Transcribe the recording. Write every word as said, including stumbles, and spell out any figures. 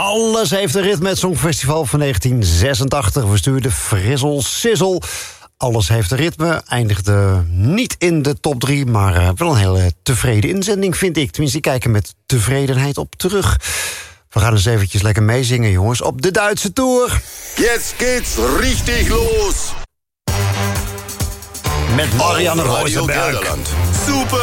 Alles heeft een ritme, het Songfestival van negentien zesentachtig. We stuurden Frizzle Sizzle. Alles heeft een ritme. Eindigde niet in de top drie, maar uh, wel een hele tevreden inzending, vind ik. Tenminste, ik kijk er met tevredenheid op terug. We gaan eens eventjes lekker meezingen, jongens, op de Duitse Tour. Jetzt geht's richtig los. Met Marianne Rosenberg. Super